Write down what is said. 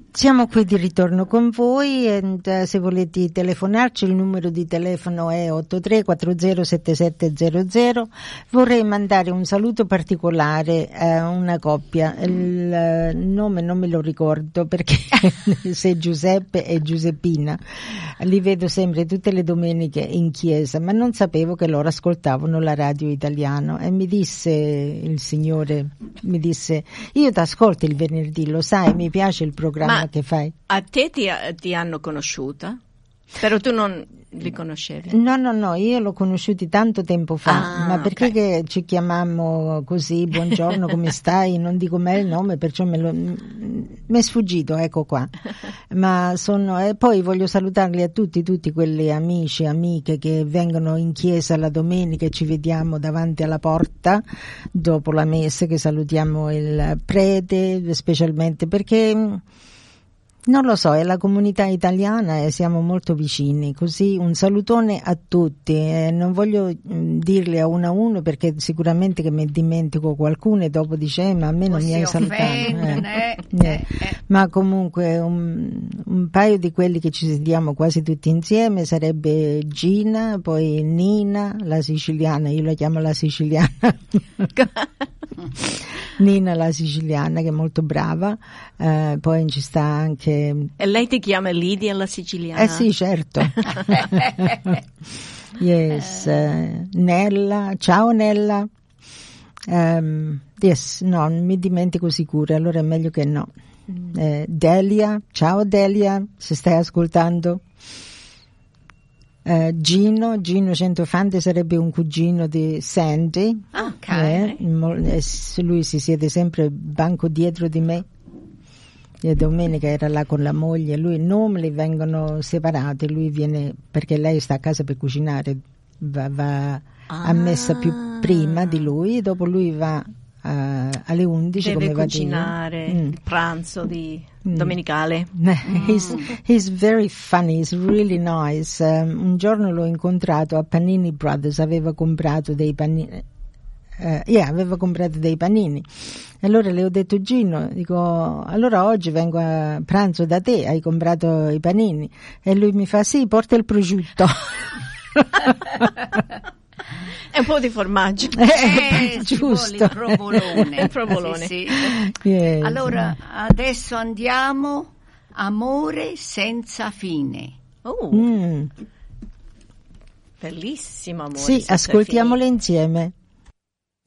Siamo qui di ritorno con voi e se volete telefonarci il numero di telefono è 83407700. Vorrei mandare un saluto particolare a una coppia, il nome non me lo ricordo perché se Giuseppe e Giuseppina li vedo sempre tutte le domeniche in chiesa, ma non sapevo che loro ascoltavano la radio italiana e mi disse il Signore, io ti ascolto il venerdì, lo sai, mi piace il programma che fai. A te ti hanno conosciuta? Però tu non li conoscevi? No, io l'ho conosciuti tanto tempo fa, ma perché okay. Che ci chiamammo così, buongiorno, come stai? Non dico mai il nome, perciò mi è sfuggito, ecco qua. Ma e poi voglio salutarli a tutti quegli amici, amiche che vengono in chiesa la domenica e ci vediamo davanti alla porta dopo la messa, che salutiamo il prete, specialmente perché non lo so, è la comunità italiana e siamo molto vicini, così un salutone a tutti. Non voglio dirli a uno perché sicuramente che mi dimentico qualcuno e dopo dice ma a me non mi hai salutato. Ma comunque un paio di quelli che ci sentiamo quasi tutti insieme sarebbe Gina, poi Nina, la siciliana, io la chiamo la siciliana. Nina la siciliana, che è molto brava, poi ci sta anche. E lei ti chiama Lidia la siciliana? Sì, certo. Yes, Nella, ciao Nella. Yes, no, non mi dimentico sicuro, allora è meglio che no. Delia, ciao Delia, se stai ascoltando. Gino Centofante sarebbe un cugino di Sandy. Ok. Lui si siede sempre banco dietro di me. E domenica era là con la moglie, lui non li vengono separati, lui viene perché lei sta a casa per cucinare, va a messa più prima di lui e dopo lui va alle 11 deve come cucinare il pranzo di domenicale. He's very funny, he's really nice. Un giorno l'ho incontrato a Panini Brothers, aveva comprato dei panini. Aveva comprato dei panini. Allora le ho detto Gino, dico allora oggi vengo a pranzo da te, hai comprato i panini? E lui mi fa sì, porta il prosciutto. E un po' di formaggio. Giusto. Il provolone. Il provolone. Sì. Yes. Allora adesso andiamo Amore senza fine. Bellissimo Amore sì, senza ascoltiamole fine. insieme.